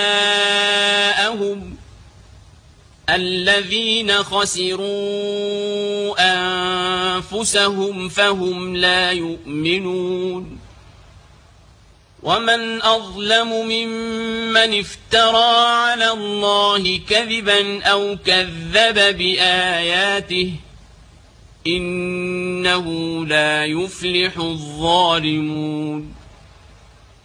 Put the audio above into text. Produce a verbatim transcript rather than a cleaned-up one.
جاءهم الذين خسروا أنفسهم فهم لا يؤمنون ومن أظلم ممن افترى على الله كذبا أو كذب بآياته إنه لا يفلح الظالمون